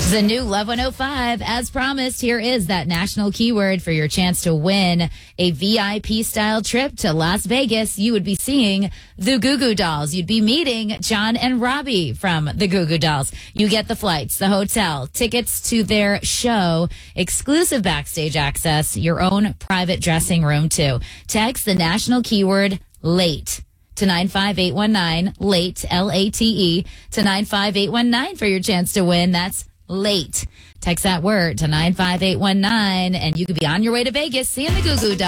The new Love 105. As promised, here is that national keyword for your chance to win a VIP-style trip to Las Vegas. You would be seeing the Goo Goo Dolls. You'd be meeting John and Robbie from the Goo Goo Dolls. You get the flights, the hotel, tickets to their show, exclusive backstage access, your own private dressing room, too. Text the national keyword LATE to 95819, LATE, L-A-T-E, to 95819 for your chance to win. That's LATE. Text that word to 95819 and you could be on your way to Vegas seeing the Goo Goo Dolls.